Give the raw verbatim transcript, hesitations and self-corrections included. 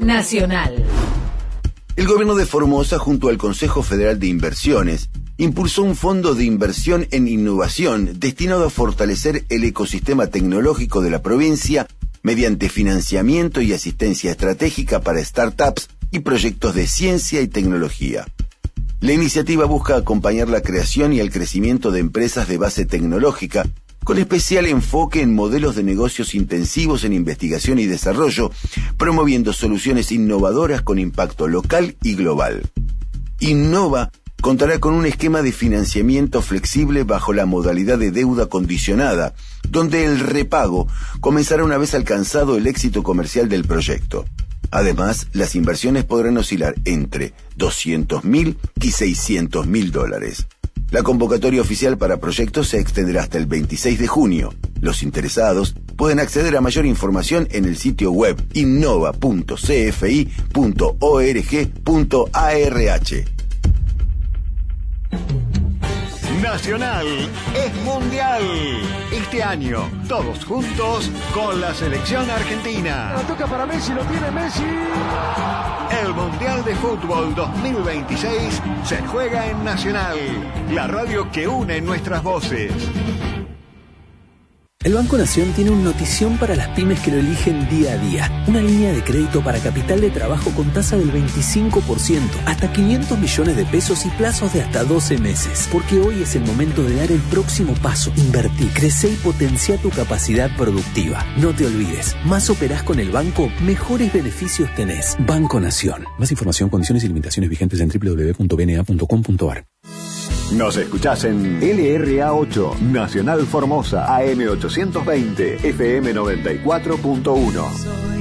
Nacional. El gobierno de Formosa, junto al Consejo Federal de Inversiones, impulsó un fondo de inversión en innovación destinado a fortalecer el ecosistema tecnológico de la provincia mediante financiamiento y asistencia estratégica para startups y proyectos de ciencia y tecnología. La iniciativa busca acompañar la creación y el crecimiento de empresas de base tecnológica, con especial enfoque en modelos de negocios intensivos en investigación y desarrollo, promoviendo soluciones innovadoras con impacto local y global. Innova contará con un esquema de financiamiento flexible bajo la modalidad de deuda condicionada, donde el repago comenzará una vez alcanzado el éxito comercial del proyecto. Además, las inversiones podrán oscilar entre doscientos mil y seiscientos mil dólares. La convocatoria oficial para proyectos se extenderá hasta el veintiséis de junio. Los interesados pueden acceder a mayor información en el sitio web innova punto c f i punto org punto a r h. Nacional es mundial. Este año, todos juntos con la selección argentina. La toca para Messi, lo tiene Messi. El Mundial de Fútbol dos mil veintiséis se juega en Nacional, la radio que une nuestras voces. El Banco Nación tiene una notición para las pymes que lo eligen día a día. Una línea de crédito para capital de trabajo con tasa del veinticinco por ciento, hasta quinientos millones de pesos y plazos de hasta doce meses. Porque hoy es el momento de dar el próximo paso. Invertí, crece y potencia tu capacidad productiva. No te olvides, más operás con el banco, mejores beneficios tenés. Banco Nación. Más información, condiciones y limitaciones vigentes en doble u doble u doble u punto b n a punto com punto a r. Nos escuchás en L R A ocho, Nacional Formosa, A M ochocientos veinte, F M noventa y cuatro punto uno.